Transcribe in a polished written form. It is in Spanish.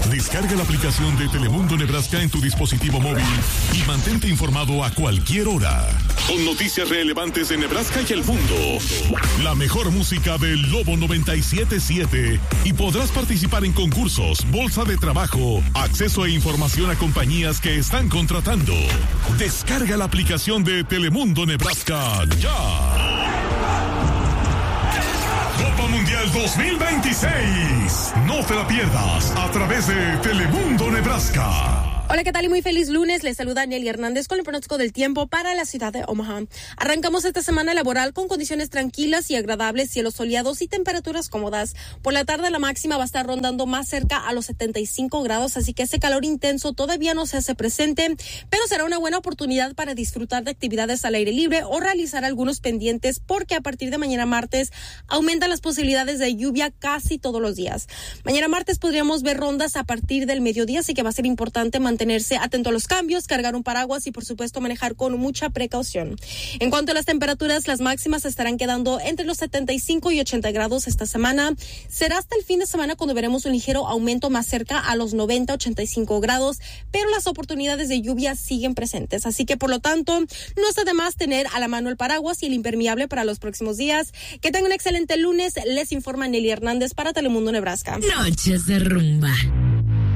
Descarga la aplicación de Telemundo Nebraska en tu dispositivo móvil y mantente informado a cualquier hora. Con noticias relevantes de Nebraska y el mundo. La mejor música del Lobo 97.7 y podrás participar en concursos, bolsa de trabajo, acceso e información a compañías que están contratando. Descarga la aplicación de Telemundo Nebraska ya. Copa Mundial 2026. No te la pierdas a través de Telemundo Nebraska. Hola, ¿qué tal? Y muy feliz lunes. Les saluda Nelly Hernández con el pronóstico del tiempo para la ciudad de Omaha. Arrancamos esta semana laboral con condiciones tranquilas y agradables, cielos soleados y temperaturas cómodas. Por la tarde la máxima va a estar rondando más cerca a los 75 grados, así que ese calor intenso todavía no se hace presente, pero será una buena oportunidad para disfrutar de actividades al aire libre o realizar algunos pendientes, porque a partir de mañana martes aumentan las posibilidades de lluvia casi todos los días. Mañana martes podríamos ver rondas a partir del mediodía, así que va a ser importante mantenerse atento a los cambios, cargar un paraguas y por supuesto manejar con mucha precaución. En cuanto a las temperaturas, las máximas estarán quedando entre los 75 y 80 grados esta semana. Será hasta el fin de semana cuando veremos un ligero aumento más cerca a los 90-85 grados, pero las oportunidades de lluvia siguen presentes, así que por lo tanto no está de más tener a la mano el paraguas y el impermeable para los próximos días. Que tengan un excelente lunes. Les informa Nelly Hernández para Telemundo Nebraska. Noches de rumba.